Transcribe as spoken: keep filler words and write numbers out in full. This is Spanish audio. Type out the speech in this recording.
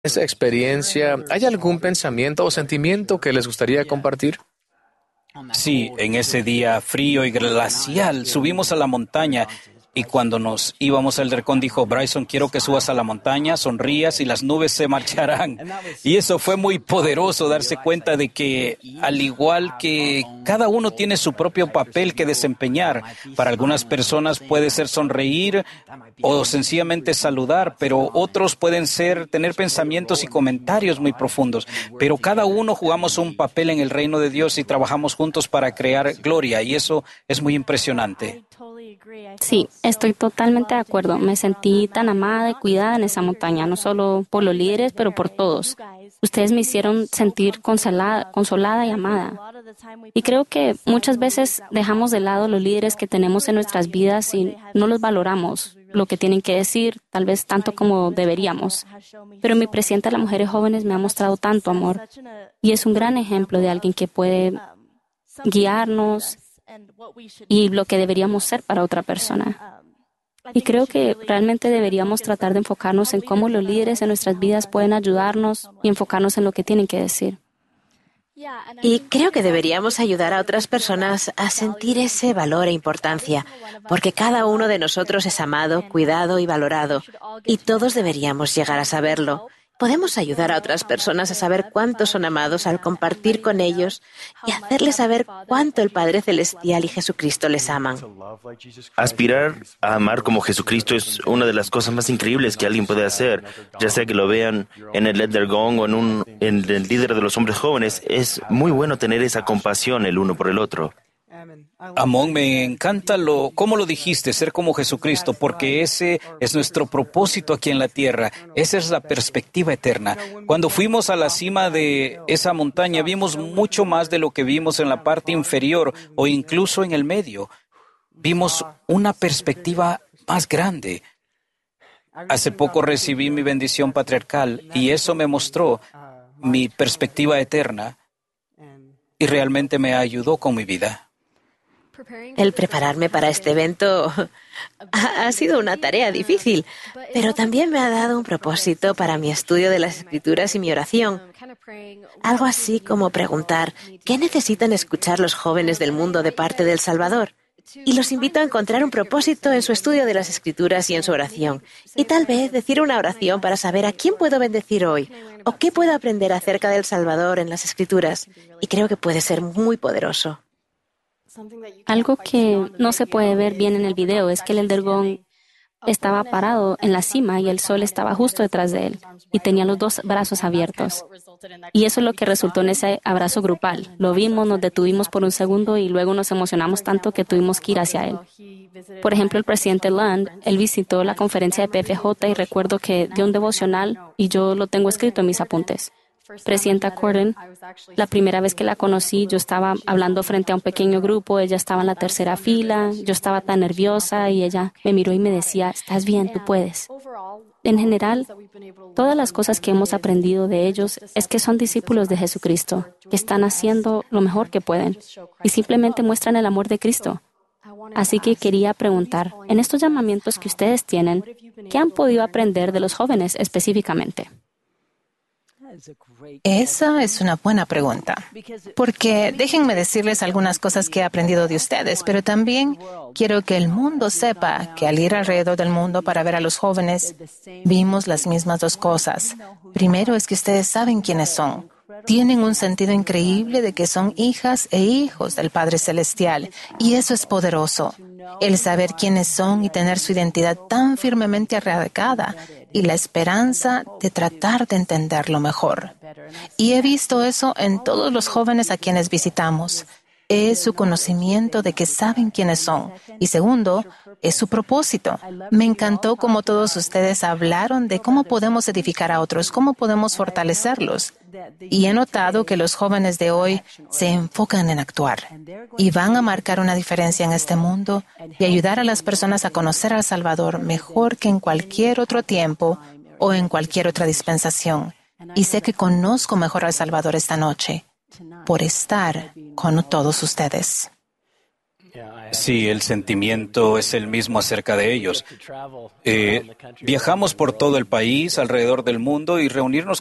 Esa experiencia, ¿hay algún pensamiento o sentimiento que les gustaría compartir? Sí, en ese día frío y glacial subimos a la montaña y cuando nos íbamos el Dercón dijo, Bryson, quiero que subas a la montaña, sonrías y las nubes se marcharán. Y eso fue muy poderoso, darse cuenta de que al igual que cada uno tiene su propio papel que desempeñar, para algunas personas puede ser sonreír o sencillamente saludar, pero otros pueden ser tener pensamientos y comentarios muy profundos. Pero cada uno jugamos un papel en el reino de Dios y trabajamos juntos para crear gloria y eso es muy impresionante. Sí, estoy totalmente de acuerdo. Me sentí tan amada y cuidada en esa montaña, no solo por los líderes, pero por todos. Ustedes me hicieron sentir consolada, consolada y amada. Y creo que muchas veces dejamos de lado los líderes que tenemos en nuestras vidas y no los valoramos, lo que tienen que decir, tal vez tanto como deberíamos. Pero mi presidenta de las mujeres jóvenes me ha mostrado tanto amor y es un gran ejemplo de alguien que puede guiarnos y lo que deberíamos ser para otra persona. Y creo que realmente deberíamos tratar de enfocarnos en cómo los líderes en nuestras vidas pueden ayudarnos y enfocarnos en lo que tienen que decir. Y creo que deberíamos ayudar a otras personas a sentir ese valor e importancia, porque cada uno de nosotros es amado, cuidado y valorado, y todos deberíamos llegar a saberlo. Podemos ayudar a otras personas a saber cuánto son amados al compartir con ellos y hacerles saber cuánto el Padre Celestial y Jesucristo les aman. Aspirar a amar como Jesucristo es una de las cosas más increíbles que alguien puede hacer, ya sea que lo vean en el Elder Gong o en, un, en el líder de los hombres jóvenes. Es muy bueno tener esa compasión el uno por el otro. Amón, me encanta lo, cómo lo dijiste, ser como Jesucristo, porque ese es nuestro propósito aquí en la tierra. Esa es la perspectiva eterna. Cuando fuimos a la cima de esa montaña, vimos mucho más de lo que vimos en la parte inferior o incluso en el medio. Vimos una perspectiva más grande. Hace poco recibí mi bendición patriarcal y eso me mostró mi perspectiva eterna y realmente me ayudó con mi vida. El prepararme para este evento ha, ha sido una tarea difícil, pero también me ha dado un propósito para mi estudio de las Escrituras y mi oración. Algo así como preguntar, ¿qué necesitan escuchar los jóvenes del mundo de parte del Salvador? Y los invito a encontrar un propósito en su estudio de las Escrituras y en su oración. Y tal vez decir una oración para saber a quién puedo bendecir hoy o qué puedo aprender acerca del Salvador en las Escrituras. Y creo que puede ser muy poderoso. Algo que no se puede ver bien en el video es que el Elder Gong estaba parado en la cima y el sol estaba justo detrás de él y tenía los dos brazos abiertos. Y eso es lo que resultó en ese abrazo grupal. Lo vimos, nos detuvimos por un segundo y luego nos emocionamos tanto que tuvimos que ir hacia él. Por ejemplo, el presidente Land, él visitó la conferencia de P F J y recuerdo que dio un devocional y yo lo tengo escrito en mis apuntes. Presidenta Corden, la primera vez que la conocí, yo estaba hablando frente a un pequeño grupo, ella estaba en la tercera fila, yo estaba tan nerviosa y ella me miró y me decía, estás bien, tú puedes. En general, todas las cosas que hemos aprendido de ellos es que son discípulos de Jesucristo, que están haciendo lo mejor que pueden y simplemente muestran el amor de Cristo. Así que quería preguntar, en estos llamamientos que ustedes tienen, ¿qué han podido aprender de los jóvenes específicamente? Esa es una buena pregunta, porque déjenme decirles algunas cosas que he aprendido de ustedes, pero también quiero que el mundo sepa que al ir alrededor del mundo para ver a los jóvenes, vimos las mismas dos cosas. Primero es que ustedes saben quiénes son. Tienen un sentido increíble de que son hijas e hijos del Padre Celestial, y eso es poderoso. El saber quiénes son y tener su identidad tan firmemente arraigada y la esperanza de tratar de entenderlo mejor. Y he visto eso en todos los jóvenes a quienes visitamos. Es su conocimiento de que saben quiénes son. Y segundo, es su propósito. Me encantó cómo todos ustedes hablaron de cómo podemos edificar a otros, cómo podemos fortalecerlos. Y he notado que los jóvenes de hoy se enfocan en actuar y van a marcar una diferencia en este mundo y ayudar a las personas a conocer al Salvador mejor que en cualquier otro tiempo o en cualquier otra dispensación. Y sé que conozco mejor al Salvador esta noche por estar con todos ustedes. Sí, el sentimiento es el mismo acerca de ellos. Eh, viajamos por todo el país, alrededor del mundo, y reunirnos